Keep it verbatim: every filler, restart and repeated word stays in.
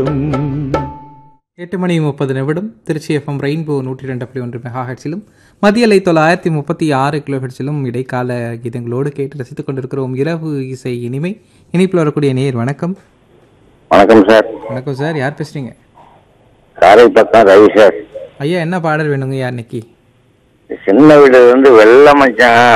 எட்டு மணி முப்பது நிமிடம் திருச்சி எஃப்எம் ரெயின்போ நூற்றி ரெண்டு புள்ளி ஒன்று மெகா ஹெட்ஸிலும் மதியலை தொள்ளாயிரத்தி முப்பத்தி ஆறு கிலோ ஹெட்ஸிலும் இடைக்கால கீதங்களோடு கேட்டு ரசித்துக் கொண்டிருக்கிறோம். இரவு இசை இனிமை. இனிப்பில் வரக்கூடிய நேர் வணக்கம். வணக்கம் சார். வணக்கம் சார், யார் பேசுறீங்க? காரைப்பக்கம் ரவி சார். ஐயா, என்ன பாடல் வேணுங்க? யார் இன்னைக்கு? சின்ன வீடு வந்து வெள்ள மச்சான்